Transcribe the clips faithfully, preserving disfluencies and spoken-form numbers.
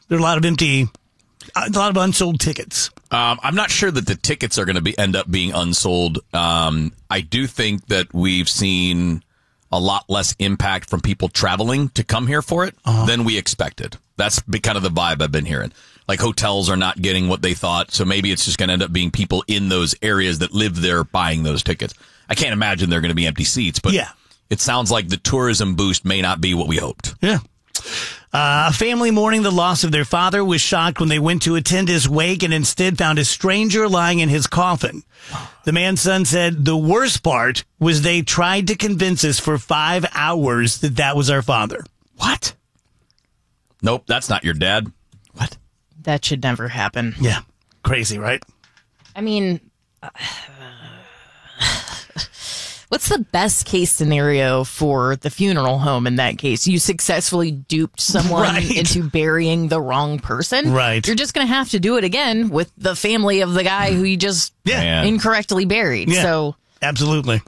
There are a lot of empty, a lot of unsold tickets. Um, I'm not sure that the tickets are going to be end up being unsold. Um, I do think that we've seen a lot less impact from people traveling to come here for it uh-huh. than we expected. That's be kind of the vibe I've been hearing. Like hotels are not getting what they thought, so maybe it's just going to end up being people in those areas that live there buying those tickets. I can't imagine they're going to be empty seats, but yeah. It sounds like the tourism boost may not be what we hoped. Yeah. Uh, a family mourning the loss of their father was shocked when they went to attend his wake and instead found a stranger lying in his coffin. The man's son said the worst part was they tried to convince us for five hours that that was our father. What? Nope, that's not your dad. What? That should never happen. Yeah. Crazy, right? I mean, uh, what's the best case scenario for the funeral home in that case? You successfully duped someone right. into burying the wrong person. Right. You're just going to have to do it again with the family of the guy who you just yeah. incorrectly buried. Yeah. So absolutely.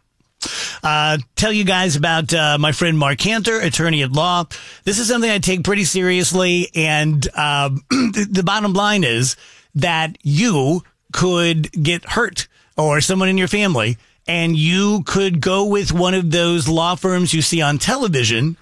Uh, tell you guys about uh, my friend Mark Cantor, attorney at law. This is something I take pretty seriously, and uh, the, the bottom line is that you could get hurt or someone in your family, and you could go with one of those law firms you see on television,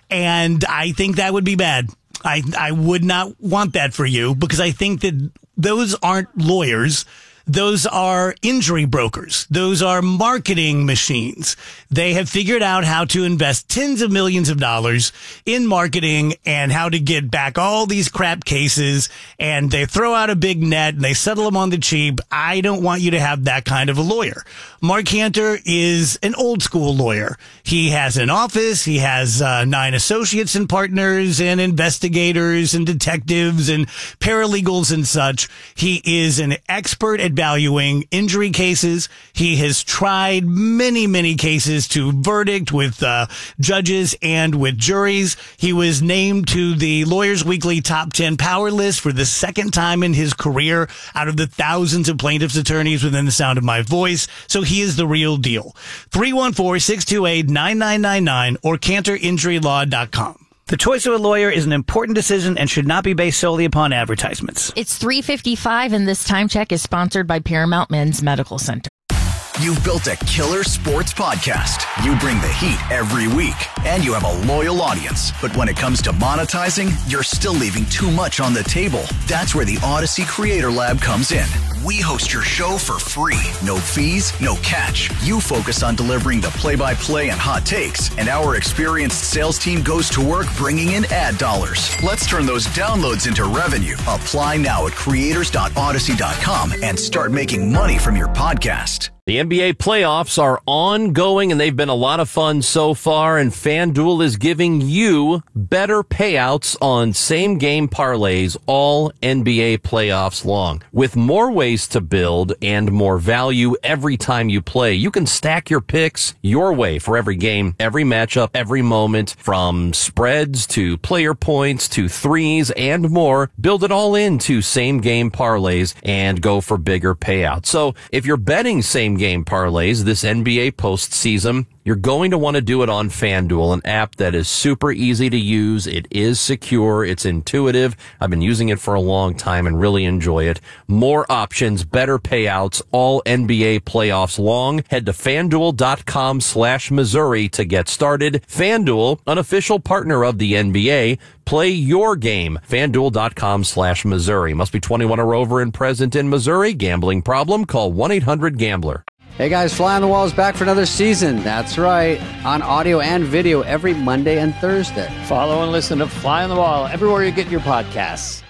and I think that would be bad. I, I would not want that for you, because I think that those aren't lawyers. Those are injury brokers. Those are marketing machines. They have figured out how to invest tens of millions of dollars in marketing and how to get back all these crap cases, and they throw out a big net and they settle them on the cheap. I don't want you to have that kind of a lawyer. Mark Cantor is an old school lawyer. He has an office. He has uh, nine associates and partners and investigators and detectives and paralegals and such. He is an expert at valuing injury cases. He has tried many, many cases to verdict with uh, judges and with juries. He was named to the Lawyers Weekly Top ten Power List for the second time in his career out of the thousands of plaintiffs' attorneys within the sound of my voice. So he is the real deal. three one four, six two eight, nine nine nine nine or cantor injury law dot com. The choice of a lawyer is an important decision and should not be based solely upon advertisements. It's three fifty-five, and this time check is sponsored by Paramount Men's Medical Center. You've built a killer sports podcast. You bring the heat every week, and you have a loyal audience. But when it comes to monetizing, you're still leaving too much on the table. That's where the Odyssey Creator Lab comes in. We host your show for free. No fees, no catch. You focus on delivering the play-by-play and hot takes, and our experienced sales team goes to work bringing in ad dollars. Let's turn those downloads into revenue. Apply now at creators dot odyssey dot com and start making money from your podcast. The N B A playoffs are ongoing, and they've been a lot of fun so far, and FanDuel is giving you better payouts on same-game parlays all N B A playoffs long. With more ways to build and more value every time you play, you can stack your picks your way for every game, every matchup, every moment, from spreads to player points to threes and more. Build it all into same-game parlays and go for bigger payouts. So if you're betting same game parlays this N B A postseason, you're going to want to do it on FanDuel, an app that is super easy to use. It is secure. It's intuitive. I've been using it for a long time and really enjoy it. More options, better payouts, all N B A playoffs long. Head to FanDuel dot com slash Missouri to get started. FanDuel, an official partner of the N B A. Play your game. FanDuel dot com slash Missouri. Must be twenty-one or over and present in Missouri. Gambling problem? Call one eight hundred gambler. Hey guys, Fly on the Wall is back for another season. That's right, on audio and video every Monday and Thursday. Follow and listen to Fly on the Wall everywhere you get your podcasts.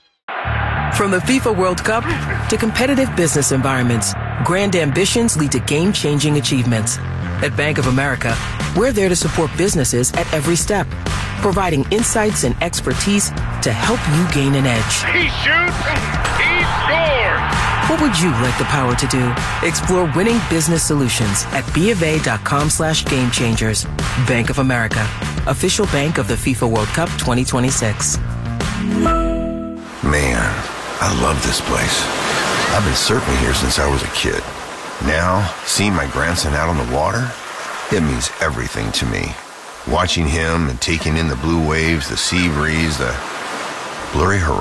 From the FIFA World Cup to competitive business environments, grand ambitions lead to game-changing achievements. At Bank of America, we're there to support businesses at every step, providing insights and expertise to help you gain an edge. He shoots, he scores! What would you like the power to do? Explore winning business solutions at BofA.com slash game changers. Bank of America, official bank of the FIFA World Cup twenty twenty-six. Man, I love this place. I've been surfing here since I was a kid. Now, seeing my grandson out on the water, it means everything to me. Watching him and taking in the blue waves, the sea breeze, the blurry horizon.